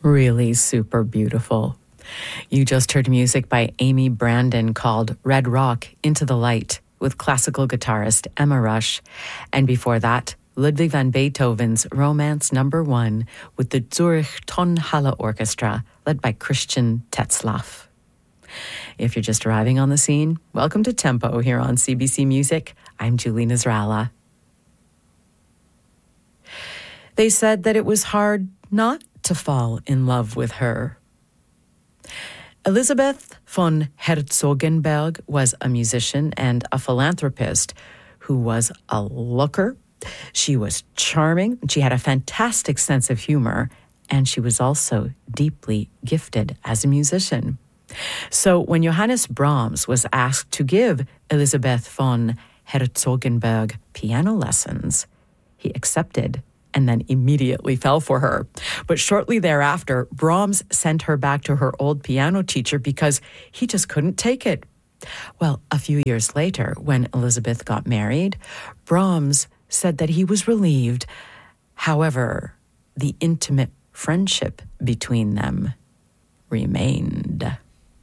Really super beautiful. You just heard music by Amy Brandon called Red Rock Into the Light with classical guitarist Emma Rush. And before that, Ludwig van Beethoven's Romance No. 1 with the Zurich Tonhalle Orchestra led by Christian Tetzlaff. If you're just arriving on the scene, welcome to Tempo here on CBC Music. I'm Julie Nasrallah. They said that it was hard not to fall in love with her. Elisabeth von Herzogenberg was a musician and a philanthropist who was a looker. She was charming. She had a fantastic sense of humor, and she was also deeply gifted as a musician. So when Johannes Brahms was asked to give Elisabeth von Herzogenberg piano lessons, he accepted and then immediately fell for her. But shortly thereafter, Brahms sent her back to her old piano teacher because he just couldn't take it. Well, a few years later, when Elizabeth got married, Brahms said that he was relieved. However, the intimate friendship between them remained.